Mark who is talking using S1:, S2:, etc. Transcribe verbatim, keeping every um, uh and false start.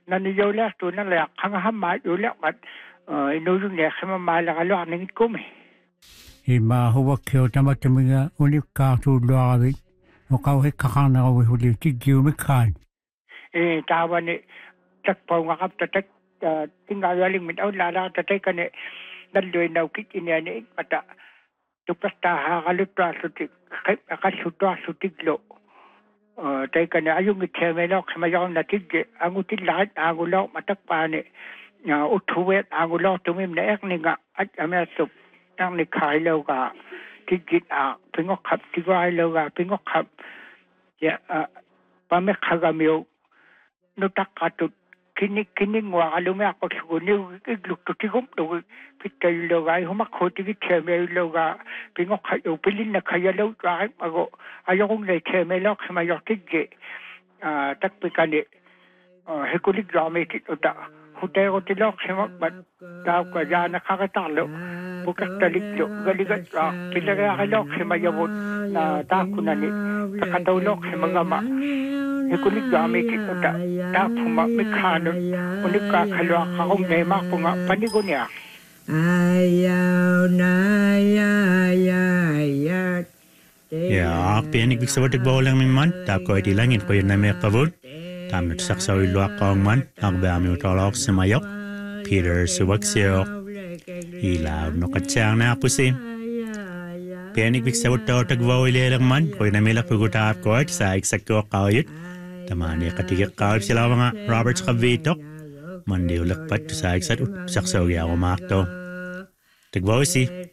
S1: nani yola tu na la khanga hamma yola mat inu ne khama mala galo aning kumi
S2: I ma huwa kio tamatamia uni kātu loawi o kau he kakana o huli ki giu me kān.
S1: E tāwane tak pau ngakap tatak tinga yaling min au lala tatak kane naloi nau kikini ane mata tupasta hagalutwa sutik akasutwa sutiklo. Tai kane ayung itemelo khamayong natigge angutil lahat angulo matak paane utuwet angulo tumim na ekninga at amesup ang ni kailo ka tigit a pingok khap tigailo ka pingok khap ya pamekhagamyo no takatut kini kini ngwa alume ako suguni igluk to tigum to pitaylo ga humakhoti ki themelo ga pingok khayo pilin na khayalo tra ago ayong nei themelo khmayo tigge takpikani hekulik dramatic uta Hutay ko tilok simak bat tao ka dyan nakakatalo bukak taliklo galigat ra pilagakilok simayabot na tako na ni takatulok simagama hikulik gamit ito ta tapuma mikhanon unik kakalwa kakong nema po nga panigo niya
S3: ayaw na ayayat
S4: Ja, penig big sawatik bawlang min man tap ko iti langit ko yun na may pavod tam nut saksaw iluak kong man ang bami utalok simayok Peter suwaksiyok ilaw no katsang na pusi penig big sawat tawtag baw ilelang man ko yun na may lapugutap ko at sa eksakto kawit tamani katigak kawit sila mga Roberts kavitok mandi ulakpat sa eksat saksaw yaw makto tagbaw si